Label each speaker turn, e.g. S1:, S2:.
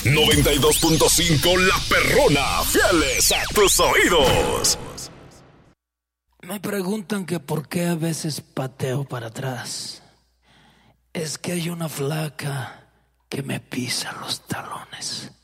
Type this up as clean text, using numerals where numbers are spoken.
S1: 92.5 La Perrona, fieles a tus oídos.
S2: Me preguntan que por qué a veces pateo para atrás. Es que hay una flaca que me pisa los talones.